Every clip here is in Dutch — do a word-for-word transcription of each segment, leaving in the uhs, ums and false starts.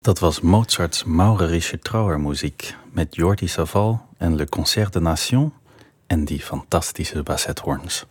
Dat was Mozarts Maurerische Trauermuziek met Jordi Savall en Le Concert des Nations en die fantastische bassethoorns.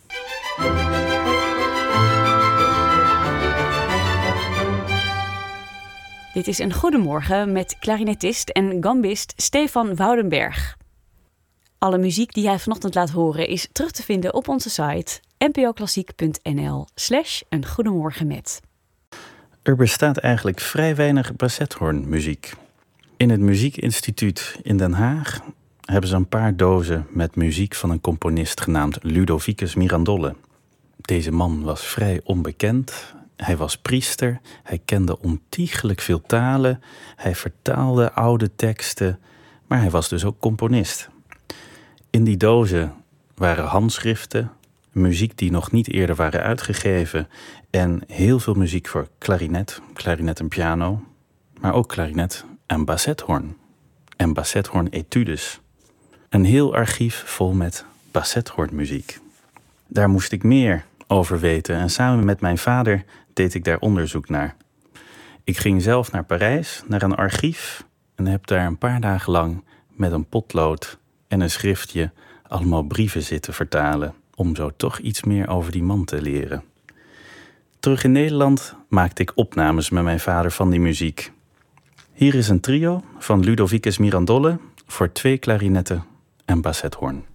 Dit is een Goedemorgen met klarinetist en gambist Stefan Woudenberg. Alle muziek die hij vanochtend laat horen is terug te vinden op onze site npoklassiek.nl slash een goedemorgen met. Er bestaat eigenlijk vrij weinig bassethoornmuziek. In het Muziekinstituut in Den Haag hebben ze een paar dozen met muziek van een componist genaamd Ludovicus Mirandolle. Deze man was vrij onbekend. Hij was priester, hij kende ontiegelijk veel talen, hij vertaalde oude teksten, maar hij was dus ook componist. In die dozen waren handschriften, muziek die nog niet eerder waren uitgegeven en heel veel muziek voor klarinet, klarinet en piano, maar ook klarinet en bassethoorn en bassethoorn-etudes. Een heel archief vol met bassethoornmuziek. Daar moest ik meer over weten en samen met mijn vader deed ik daar onderzoek naar. Ik ging zelf naar Parijs, naar een archief en heb daar een paar dagen lang met een potlood en een schriftje allemaal brieven zitten vertalen, om zo toch iets meer over die man te leren. Terug in Nederland maakte ik opnames met mijn vader van die muziek. Hier is een trio van Ludovicus Mirandolle voor twee klarinetten en bassethoorn.